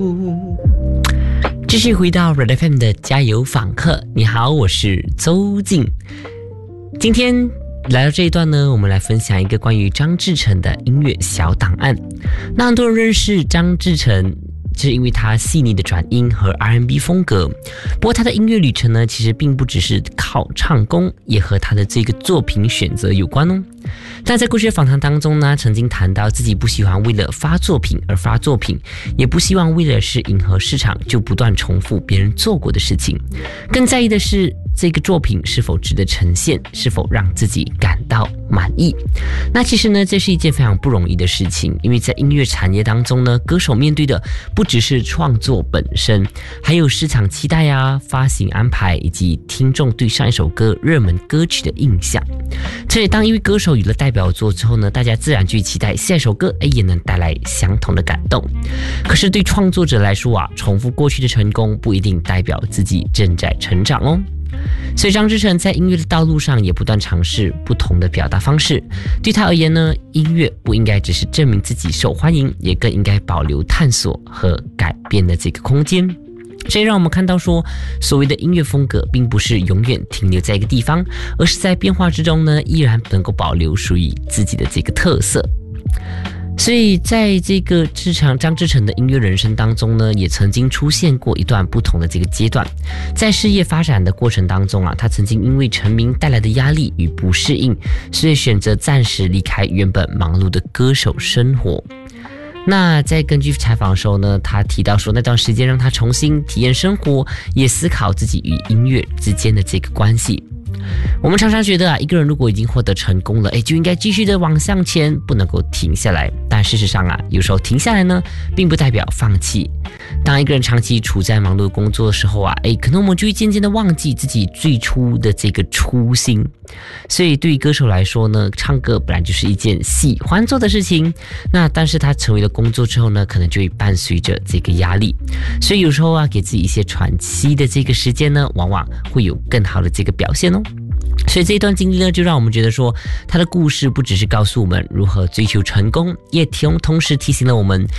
继续回到 Red FM 的加油访客，你好，我是周静。今天来到这一段呢，我们来分享一个关于张志成的音乐小档案。那很多人认识张志成，是因为他细腻的转音和 R&B 风格。不过他的音乐旅程呢，其实并不只是靠唱功，也和他的这个作品选择有关哦。但在过去的访谈当中呢，曾经谈到自己不喜欢为了发作品而发作品，也不希望为了是迎合市场就不断重复别人做过的事情，更在意的是这个作品是否值得呈现，是否让自己感到满意。那其实呢，这是一件非常不容易的事情，因为在音乐产业当中呢，歌手面对的不只是创作本身，还有市场期待啊、发行安排以及听众对上一首歌热门歌曲的印象。所以当一位歌手有了代表作之后呢，大家自然就期待下一首歌也能带来相同的感动。可是对创作者来说啊，重复过去的成功不一定代表自己正在成长哦。所以张志成在音乐的道路上也不断尝试不同的表达方式。对他而言呢，音乐不应该只是证明自己受欢迎，也更应该保留探索和改变的这个空间。所以让我们看到说，所谓的音乐风格并不是永远停留在一个地方，而是在变化之中呢，依然能够保留属于自己的这个特色。所以在这个张志成的音乐人生当中呢，也曾经出现过一段不同的这个阶段。在事业发展的过程当中啊，他曾经因为成名带来的压力与不适应，所以选择暂时离开原本忙碌的歌手生活。那在根据采访的时候呢，他提到说，那段时间让他重新体验生活，也思考自己与音乐之间的这个关系。我们常常觉得啊，一个人如果已经获得成功了，就应该继续的往向前，不能够停下来。但事实上啊，有时候停下来呢，并不代表放弃。当一个人长期处在忙碌的工作的时候啊，可能我们就会渐渐的忘记自己最初的这个初心。所以对于歌手来说呢，唱歌本来就是一件喜欢做的事情。那但是他成为了工作之后呢，可能就会伴随着这个压力。所以有时候啊，给自己一些喘息的这个时间呢，往往会有更好的这个表现哦。所以这一段经历呢，就让我们觉得说，他的故事不只是告诉我们如何追求成功，也同时提醒了我们